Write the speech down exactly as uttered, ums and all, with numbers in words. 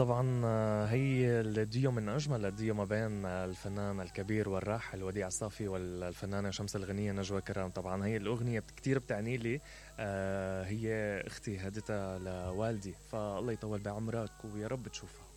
طبعا آه، هي الديو من أجمل الديو ما بين الفنان الكبير والراحل وديع الصافي والفنانة شمس الغنية نجوى كرام. طبعا هي الأغنية بت- كتير بتعني لي. آه، هي أختي هدتها لوالدي، فالله يطول بعمرك ويا رب تشوفها.